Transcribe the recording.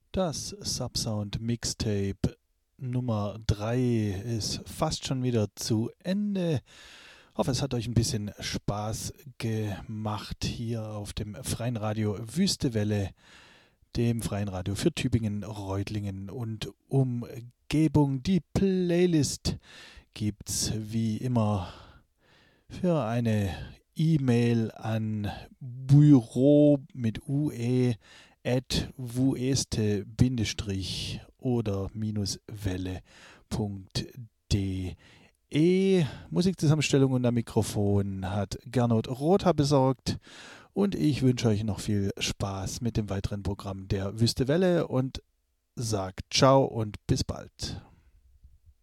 Das Subsound Mixtape Nummer 3 ist fast schon wieder zu Ende. Ich hoffe, es hat euch ein bisschen Spaß gemacht hier auf dem Freien Radio Wüstewelle, dem Freien Radio für Tübingen, Reutlingen und Umgebung. Die Playlist gibt's wie immer für eine E-Mail an Büro mit UE @wueste-welle.de. Musikzusammenstellung und am Mikrofon hat Gernot Rother besorgt und ich wünsche euch noch viel Spaß mit dem weiteren Programm der Wüstewelle und sagt ciao und bis bald.